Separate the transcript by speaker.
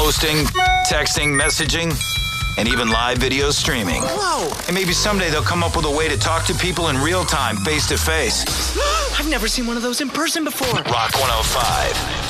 Speaker 1: posting, texting, messaging, and even live video streaming.
Speaker 2: Whoa!
Speaker 1: And maybe someday they'll come up with a way to talk to people in real time, face to face.
Speaker 2: I've never seen one of those in person before.
Speaker 1: Rock 105.